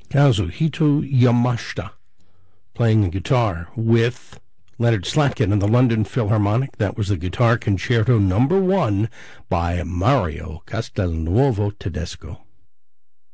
Kazuhito Yamashita playing the guitar with Leonard Slatkin and the London Philharmonic. That was the Guitar Concerto No. 1 by Mario Castelnuovo Tedesco.